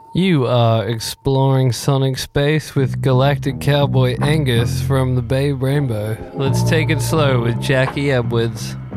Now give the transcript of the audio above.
You are exploring sonic space with Galactic Cowboy Angus from the Bay Rainbow. Let's take it slow with Jackie Edwards.